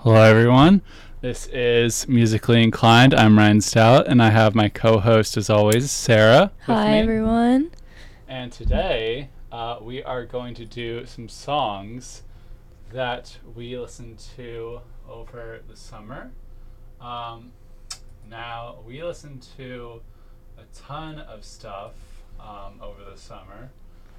Hello, everyone. This is Musically Inclined. I'm Ryan Stout, and I have my co-host, as always, Sarah, with Hi, me. everyone. And today, we are going to do some songs that we listened to over the summer. Now, we listened to a ton of stuff over the summer.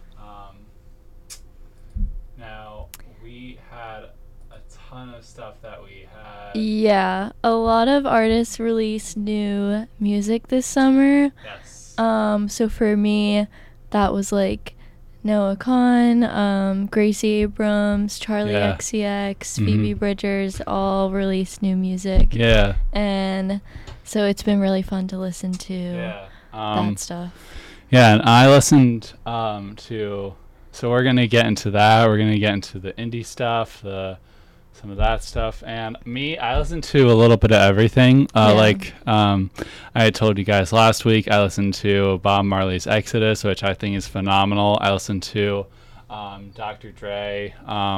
Now, we had a ton of stuff that we had. Yeah, a lot of artists released new music this summer. Yes. So for me, that was like Noah Kahan, Gracie Abrams, Charlie Yeah. XCX, Mhm. Phoebe Bridgers, all released new music. Yeah. And so it's been really fun to listen to Yeah. that stuff. Yeah, and I listened to. So we're gonna get into that. We're gonna get into the indie stuff, some of that stuff, and me. I listened to a little bit of everything. I had told you guys last week. I listened to Bob Marley's Exodus, which I think is phenomenal. I listened to Dr. Dre,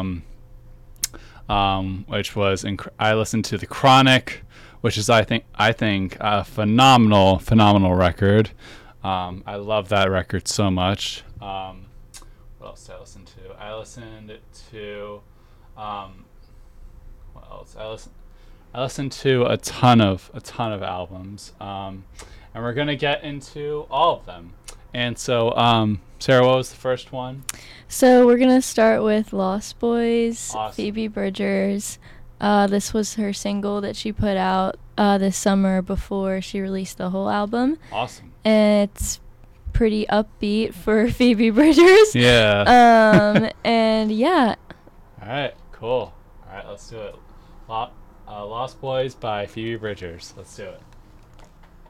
which was I listened to The Chronic, which is I think a phenomenal record. I love that record so much. What else did I listen to? I listened to what else? I listened to a ton of albums, and we're gonna get into all of them. And so, Sarah, what was the first one? So we're going to start with Lost Boys, Awesome. Phoebe Bridgers. This was her single that she put out this summer before she released the whole album. Awesome. And it's pretty upbeat for Phoebe Bridgers. Yeah. And yeah. All right. Cool. All right. Let's do it. Lost Boys by Phoebe Bridgers. Let's do it.